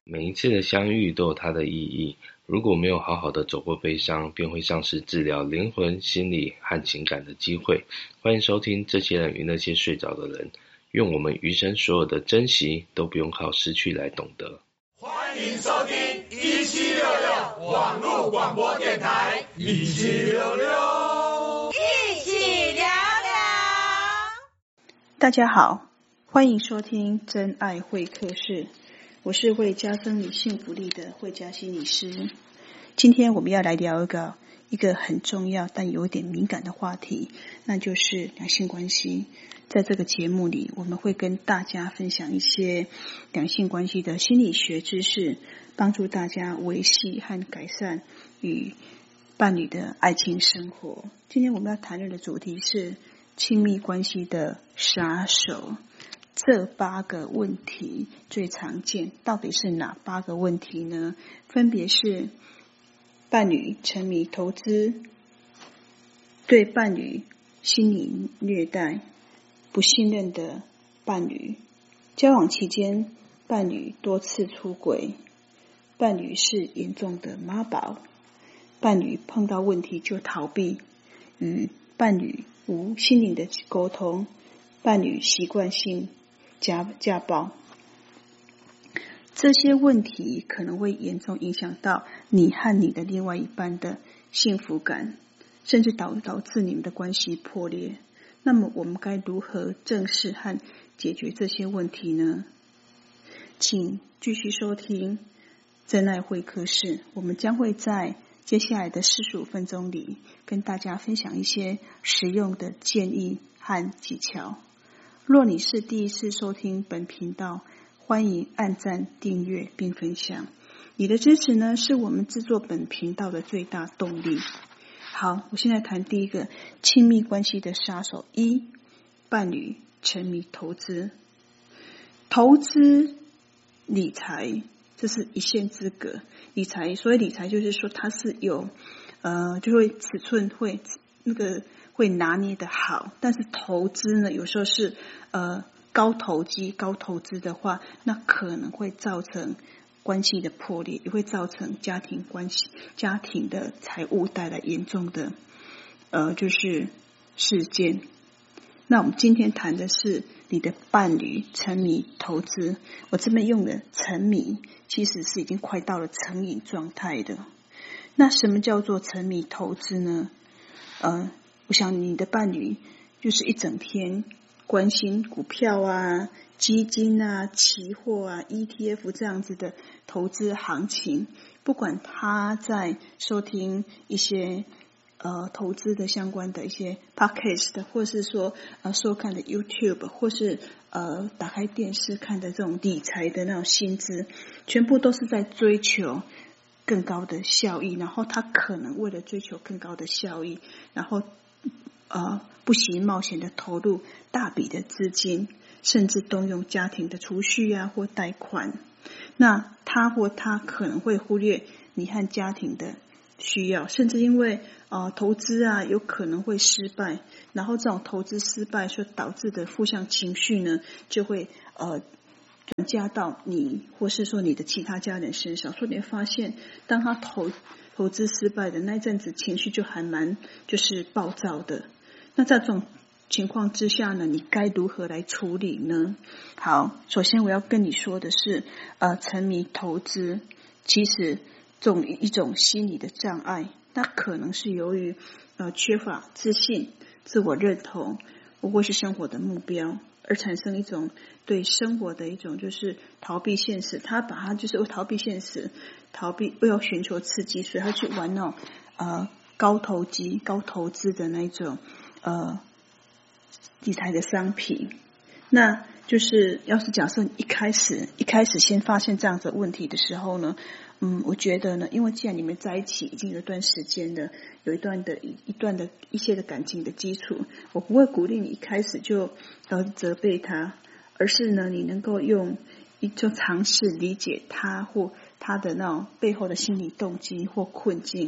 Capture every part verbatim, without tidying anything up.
每一次的相遇都有它的意义，如果没有好好的走过悲伤，便会丧失治疗灵魂、心理和情感的机会。欢迎收听这些人与那些睡着的人，愿我们余生所有的珍惜都不用靠失去来懂得。 欢迎收听一七六六网络广播电台，一七六六， 一起聊聊。 大家好，欢迎收听真爱会客室，我是为加增你幸福力的慧佳心理师。今天我们要来聊一个一个很重要但有点敏感的话题，那就是两性关系。在这个节目里，我们会跟大家分享一些两性关系的心理学知识，帮助大家维系和改善与伴侣的爱情生活。今天我们要谈论的主题是亲密关系的杀手。这八个问题最常见，到底是哪八个问题呢？分别是伴侣沉迷投资，对伴侣心理虐待，不信任的伴侣，交往期间伴侣多次出轨，伴侣是严重的妈宝，伴侣碰到问题就逃避，与伴侣无心灵的沟通，伴侣习惯性家家暴。这些问题可能会严重影响到你和你的另外一半的幸福感，甚至导导致你们的关系破裂。那么我们该如何正视和解决这些问题呢？请继续收听真爱会客室，我们将会在接下来的四十五分钟里跟大家分享一些实用的建议和技巧。若你是第一次收听本频道，欢迎按赞、订阅并分享。你的支持呢，是我们制作本频道的最大动力。好，我现在谈第一个亲密关系的杀手一，伴侣沉迷投资。投资理财，这是一线之隔。理财，所以理财就是说它是有呃，就会尺寸会那个会拿捏的好，但是投资呢，有时候是呃高投机、高投资的话，那可能会造成关系的破裂，也会造成家庭关系、家庭的财务带来严重的呃就是事件。那我们今天谈的是你的伴侣沉迷投资，我这边用的沉迷其实是已经快到了成瘾状态的。那什么叫做沉迷投资呢？呃，我想你的伴侣就是一整天关心股票啊、基金啊、期货啊、E T F 这样子的投资行情，不管他在收听一些呃投资的相关的一些 podcast， 或是说呃收看的 YouTube， 或是呃打开电视看的这种理财的那种薪资，全部都是在追求更高的效益，然后他可能为了追求更高的效益，然后呃不惜冒险的投入大笔的资金，甚至动用家庭的储蓄啊或贷款。那他或他可能会忽略你和家庭的需要，甚至因为呃投资啊有可能会失败，然后这种投资失败所导致的负向情绪呢，就会呃转嫁到你或是说你的其他家人身上。所以你会发现，当他投投资失败的那阵子，情绪就还蛮就是暴躁的。那在这种情况之下呢，你该如何来处理呢？好，首先我要跟你说的是，呃，沉迷投资其实这种一种心理的障碍，那可能是由于呃缺乏自信、自我认同，或是生活的目标，而产生一种对生活的一种就是逃避现实。他把他就是逃避现实，逃避为了寻求刺激，所以他去玩那种呃高投机、高投资的那种呃理财的商品。那就是要是假设一开始一开始先发现这样子的问题的时候呢，嗯，我觉得呢，因为既然你们在一起已经有一段时间了，有一段的一段的一些的感情的基础，我不会鼓励你一开始就呃责备他，而是呢，你能够用一就尝试理解他或他的那种背后的心理动机或困境。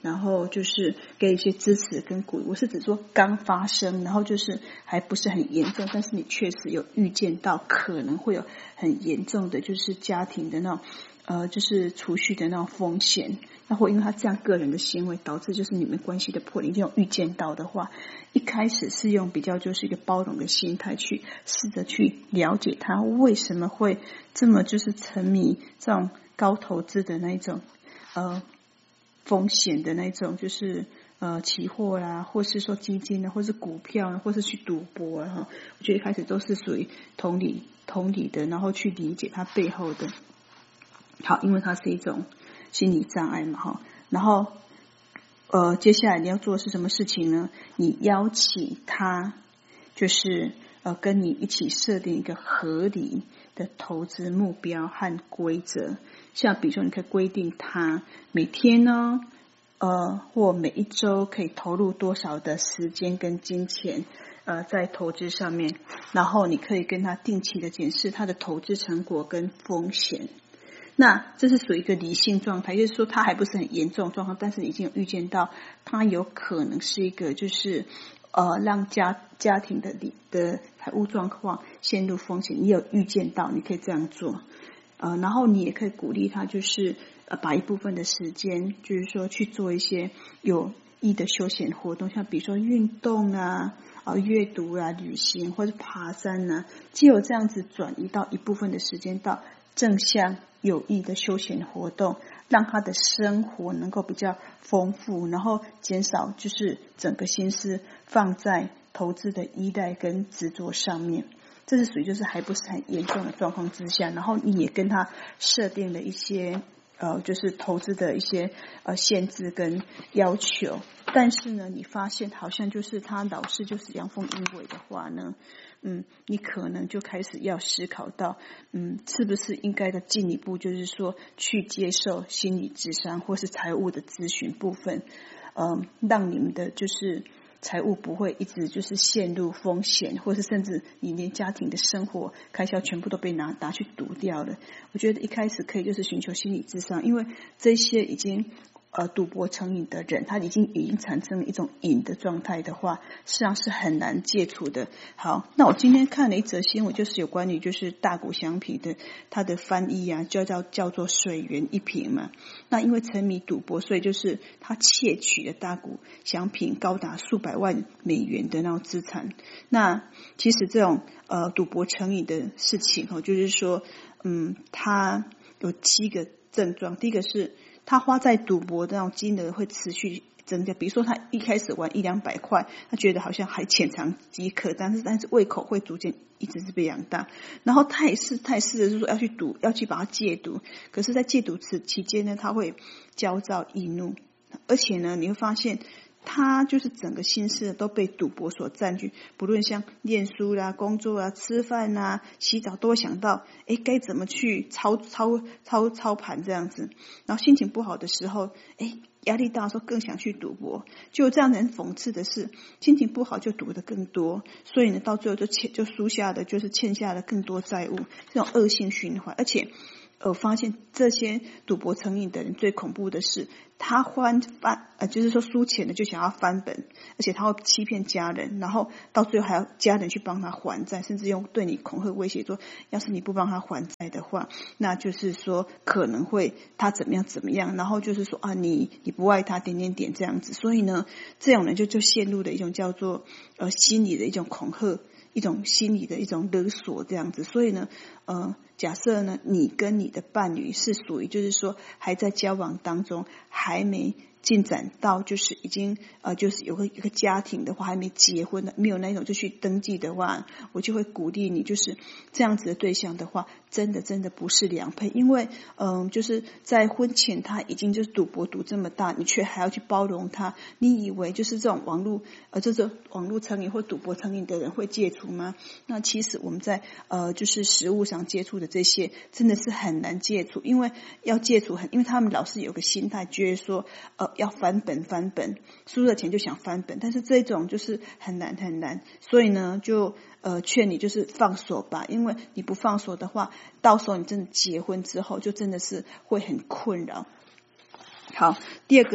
然后就是给一些支持跟鼓励。我是指说刚发生，然后就是还不是很严重，但是你确实有预见到可能会有很严重的就是家庭的那种呃就是储蓄的那种风险，那或因为他这样个人的行为导致就是你们关系的破裂，这种预见到的话，一开始是用比较就是一个包容的心态去试着去了解他为什么会这么就是沉迷这种高投资的那种呃风险的那种，就是呃期货啦，或是说基金啊，或是股票啊，或是去赌博啊，我觉得一开始都是属于同理同理的，然后去理解它背后的好，因为它是一种心理障碍嘛哈。然后呃接下来你要做的是什么事情呢？你邀请他就是呃跟你一起设定一个合理的投资目标和规则，像比如说你可以规定他每天呢呃或每一周可以投入多少的时间跟金钱呃在投资上面，然后你可以跟他定期的检视他的投资成果跟风险。那这是属于一个理性状态，就是说他还不是很严重的状况，但是已经有预见到他有可能是一个就是呃让家家庭的的财务状况陷入风险，你有预见到你可以这样做。呃，然后你也可以鼓励他，就是呃把一部分的时间，就是说去做一些有益的休闲活动，像比如说运动啊、啊阅读啊、旅行或者爬山啊，既有这样子转移到一部分的时间到正向有益的休闲活动，让他的生活能够比较丰富，然后减少就是整个心思放在投资的依赖跟执着上面。这是属于就是还不是很严重的状况之下，然后你也跟他设定了一些呃就是投资的一些呃限制跟要求，但是呢你发现好像就是他老是就是阳奉阴违的话呢，嗯，你可能就开始要思考到，嗯，是不是应该的进一步就是说去接受心理咨商或是财务的咨询部分，嗯，让你们的就是财务不会一直就是陷入风险，或是甚至你连家庭的生活开销全部都被拿拿去赌掉了。我觉得一开始可以就是寻求心理咨商，因为这些已经呃赌博成瘾的人，他已经已经产生了一种瘾的状态的话，实际上是很难戒除的。好，那我今天看了一则新闻，就是有关于就是大谷翔平的他的翻译啊，就叫叫做水源一平嘛。那因为沉迷赌博，所以就是他窃取了大谷翔平高达数百万美元的那种资产。那其实这种呃赌博成瘾的事情哦，就是说嗯，他有七个症状。第一个是他花在赌博的那种金额会持续增加，比如说他一开始玩一两百块，他觉得好像还浅尝即可，但是但是胃口会逐渐一直是被养大。然后他也是他也试着就是说要去赌，要去把它戒毒，可是在戒毒此期间呢，他会焦躁易怒，而且呢你会发现他就是整个心思都被赌博所占据，不论像念书啦、工作啊、吃饭啊、洗澡，都会想到诶该怎么去操操操操盘这样子。然后心情不好的时候，诶压力大的时候更想去赌博。就这样很讽刺的是，心情不好就赌得更多，所以呢到最后就欠就输下的就是欠下了更多债务，这种恶性循环。而且我发现这些赌博成瘾的人最恐怖的是，他翻翻呃，就是说输钱的就想要翻本，而且他会欺骗家人，然后到最后还要家人去帮他还债，甚至用对你恐吓威胁说，要是你不帮他还债的话，那就是说可能会他怎么样怎么样，然后就是说啊你你不爱他点点点这样子。所以呢这种人就就陷入了一种叫做呃心理的一种恐吓，一种心理的一种勒索这样子。所以呢呃假设呢你跟你的伴侣是属于就是说还在交往当中，还没进展到就是已经呃就是有个一个家庭的话，还没结婚的，没有那种就去登记的话，我就会鼓励你，就是这样子的对象的话，真的真的不是良配。因为嗯、呃、就是在婚前他已经就是赌博赌这么大，你却还要去包容他，你以为就是这种网络呃这种网络成瘾或赌博成瘾的人会戒除吗？那其实我们在呃就是实务上接触的这些真的是很难戒除，因为要戒除很，因为他们老是有个心态，觉得说呃要翻本翻本，输了钱就想翻本，但是这种就是很难很难。所以呢就呃劝你就是放手吧，因为你不放手的话，到时候你真的结婚之后就真的是会很困扰。好，第二个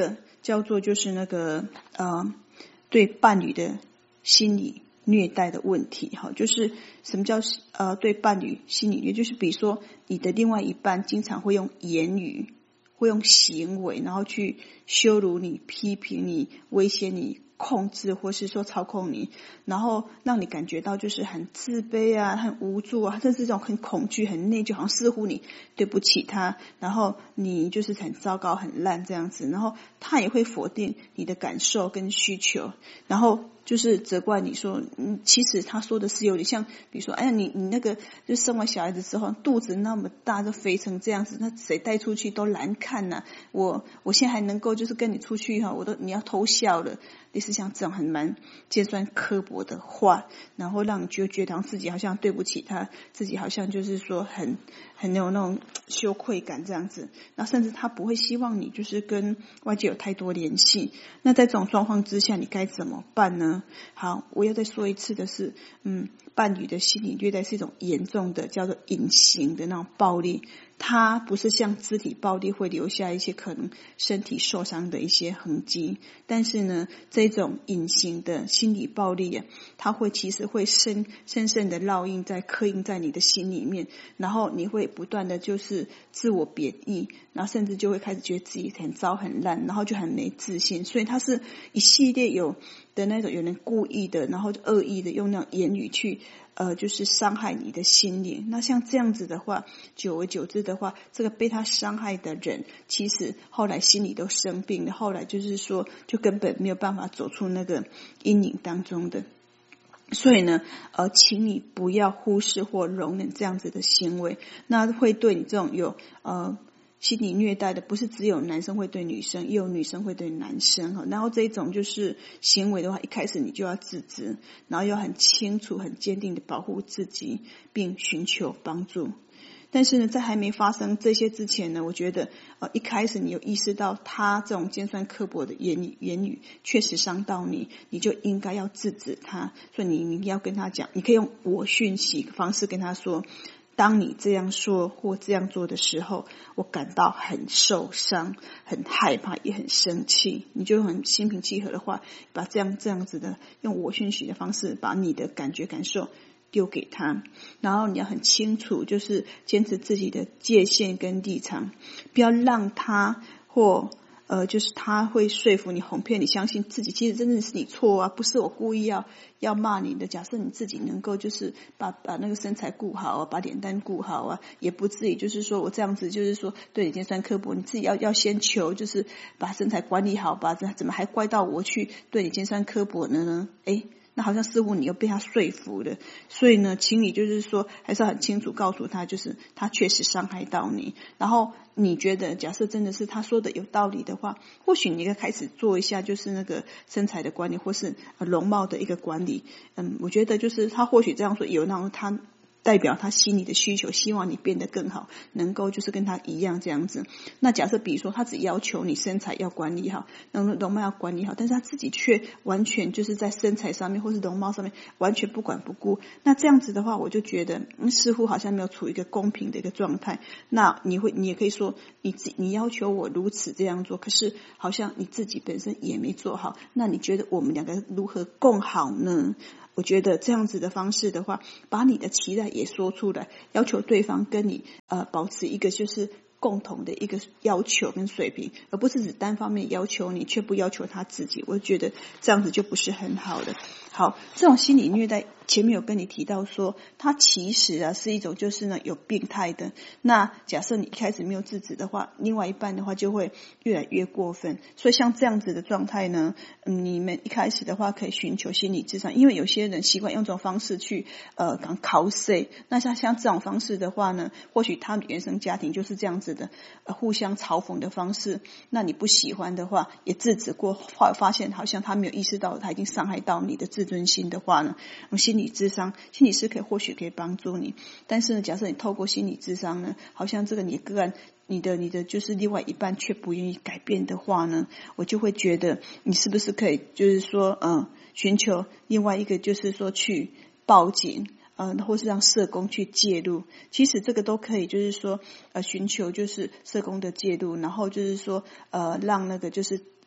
叫做就是那个呃对伴侣的心理虐待的问题。好，就是什么叫呃对伴侣心理虐，就是比如说你的另外一半经常会用言语，会用行为，然后去羞辱你、批评你、威胁你、控制或是说操控你，然后让你感觉到就是很自卑啊、很无助啊，甚至这种很恐惧、很内疚，好像似乎你对不起他，然后你就是很糟糕、很烂这样子，然后他也会否定你的感受跟需求，然后就是责怪你说，嗯，其实他说的是有点像，比如说，哎呀，你你那个就生完小孩子之后，肚子那么大，就肥成这样子，那谁带出去都难看呐、啊。我我现在还能够就是跟你出去哈，我都你要偷笑了，类似像这种很蛮尖酸刻薄的话，然后让你觉得觉得自己好像对不起他，自己好像就是说很很有那种羞愧感这样子，那甚至他不会希望你就是跟外界有太多联系。那在这种状况之下，你该怎么办呢？好，我要再说一次的是，嗯，伴侣的心理虐待是一种严重的叫做隐形的那种暴力，它不是像肢体暴力会留下一些可能身体受伤的一些痕迹，但是呢，这种隐形的心理暴力啊，它会其实会深深深的烙印在刻印在你的心里面，然后你会不断的就是自我贬义，然后甚至就会开始觉得自己很糟很烂，然后就很没自信，所以它是一系列有的那种有人故意的，然后恶意的用那种言语去呃，就是伤害你的心灵。那像这样子的话，久而久之的话，这个被他伤害的人，其实后来心里都生病了，后来就是说，就根本没有办法走出那个阴影当中的。所以呢，呃，请你不要忽视或容忍这样子的行为，那会对你这种有呃。心理虐待的不是只有男生会对女生，也有女生会对男生。然后这一种就是行为的话，一开始你就要自知，然后要很清楚很坚定的保护自己并寻求帮助。但是呢，在还没发生这些之前呢，我觉得呃一开始你有意识到他这种尖酸刻薄的言语言语确实伤到你，你就应该要制止他，所以你你要跟他讲，你可以用我讯息的方式跟他说，当你这样说或这样做的时候，我感到很受伤、很害怕，也很生气。你就很心平气和的话，把这样这样子的用我讯息的方式，把你的感觉感受丢给他，然后你要很清楚，就是坚持自己的界限跟立场，不要让他或呃，就是他会说服你、哄骗你，相信自己其实真的是你错啊，不是我故意要要骂你的。假设你自己能够就是把把那个身材顾好啊，把脸蛋顾好啊，也不至于就是说我这样子就是说对你尖酸刻薄，你自己要要先求就是把身材管理好吧，怎么还怪到我去对你尖酸刻薄呢？诶那好像似乎你又被他说服了，所以呢，请你就是说还是要很清楚告诉他，就是他确实伤害到你，然后你觉得假设真的是他说的有道理的话，或许你可以开始做一下就是那个身材的管理，或是容貌的一个管理。嗯，我觉得就是他或许这样说有那种他代表他心里的需求，希望你变得更好，能够就是跟他一样这样子。那假设比如说他只要求你身材要管理好，容容貌要管理好，但是他自己却完全就是在身材上面或是容貌上面完全不管不顾，那这样子的话，我就觉得、嗯、似乎好像没有处于一个公平的一个状态。那你会你也可以说你自你要求我如此这样做，可是好像你自己本身也没做好，那你觉得我们两个如何共好呢？我觉得这样子的方式的话，把你的期待也说出来，要求对方跟你呃保持一个就是共同的一个要求跟水平，而不是只单方面要求你却不要求他自己。我觉得这样子就不是很好的。好，这种心理虐待前面有跟你提到说，它其实啊是一种就是呢有病态的。那假设你一开始没有制止的话，另外一半的话就会越来越过分。所以像这样子的状态呢，嗯，你们一开始的话可以寻求心理咨商，因为有些人习惯用这种方式去呃讲考试。那像像这种方式的话呢，或许他们原生家庭就是这样子的、呃、互相嘲讽的方式。那你不喜欢的话，也制止过，后来发现好像他没有意识到他已经伤害到你的自尊心的话呢，心理咨商心理师可以或许可以帮助你。但是呢，假设你透过心理咨商呢，好像这个你个案你的你的就是另外一半却不愿意改变的话呢，我就会觉得你是不是可以就是说嗯，寻求另外一个就是说去报警嗯，或是让社工去介入。其实这个都可以就是说呃寻求就是社工的介入，然后就是说呃让那个就是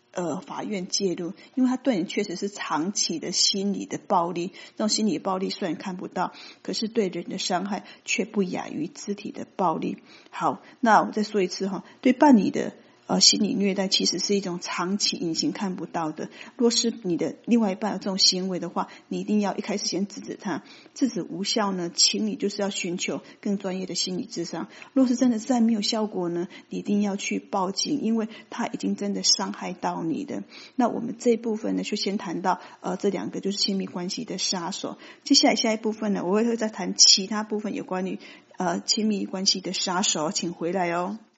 呃，法院介入，因为他对你确实是长期的心理的暴力，这种心理暴力虽然看不到，可是对人的伤害却不亚于肢体的暴力。好，那我再说一次哈，对伴侣的呃心理虐待其实是一种长期隐形看不到的。若是你的另外一半有这种行为的话，你一定要一开始先制止他，制止无效呢，请你就是要寻求更专业的心理咨商。若是真的再没有效果呢，你一定要去报警，因为他已经真的伤害到你的。那我们这一部分呢，就先谈到呃这两个就是亲密关系的杀手。接下来下一部分呢，我会再谈其他部分有关于呃亲密关系的杀手，请回来哦。